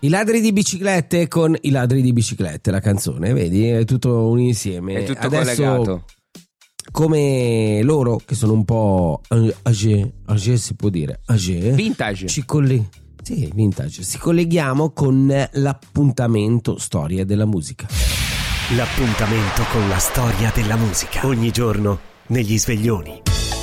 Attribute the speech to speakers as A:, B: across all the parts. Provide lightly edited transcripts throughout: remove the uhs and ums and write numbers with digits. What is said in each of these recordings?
A: I ladri di biciclette con i ladri di biciclette, la canzone, vedi? È tutto un insieme.
B: È tutto
A: adesso,
B: collegato.
A: Come loro, che sono un po' âgé si può dire, âgé,
B: Vintage.
A: Sì, vintage. Si colleghiamo con l'appuntamento storia della musica.
C: L'appuntamento con la storia della musica. Ogni giorno negli sveglioni.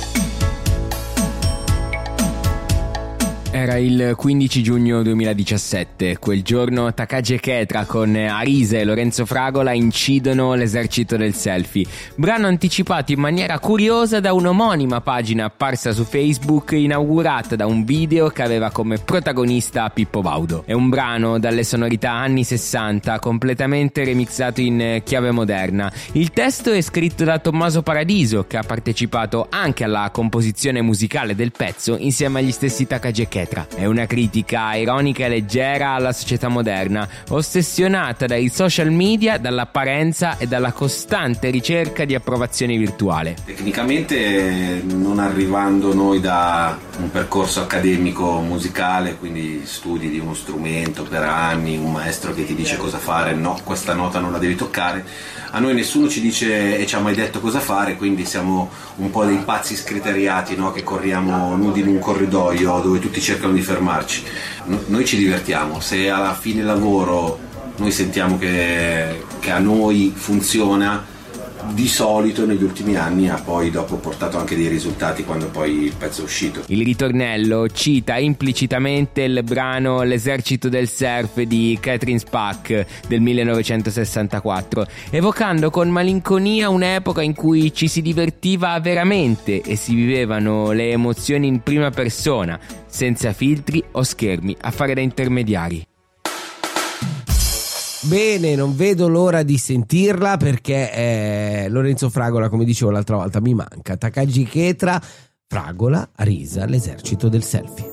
B: Era il 15 giugno 2017, quel giorno Takagi Ketra con Arise e Lorenzo Fragola incidono L'esercito del selfie, brano anticipato in maniera curiosa da un'omonima pagina apparsa su Facebook inaugurata da un video che aveva come protagonista Pippo Baudo. È un brano dalle sonorità anni 60 completamente remixato in chiave moderna. Il testo è scritto da Tommaso Paradiso, che ha partecipato anche alla composizione musicale del pezzo insieme agli stessi Takagi Ketra. È una critica ironica e leggera alla società moderna, ossessionata dai social media, dall'apparenza e dalla costante ricerca di approvazione virtuale.
D: Tecnicamente, non arrivando noi da un percorso accademico musicale, quindi studi di uno strumento per anni, un maestro che ti dice cosa fare, no, questa nota non la devi toccare, a noi nessuno ci dice e ci ha mai detto cosa fare, quindi siamo un po' dei pazzi scriteriati, no? Che corriamo nudi in un corridoio dove tutti cercano di fermarci. Noi ci divertiamo, se alla fine lavoro noi sentiamo che a noi funziona, di solito negli ultimi anni ha poi dopo portato anche dei risultati quando poi il pezzo è uscito.
B: Il ritornello cita implicitamente il brano L'esercito del surf di Catherine Spack del 1964, evocando con malinconia un'epoca in cui ci si divertiva veramente e si vivevano le emozioni in prima persona, senza filtri o schermi a fare da intermediari.
A: Bene, non vedo l'ora di sentirla perché Lorenzo Fragola, come dicevo l'altra volta, mi manca. Takagi Ketra, Fragola, Arisa, L'esercito del selfie.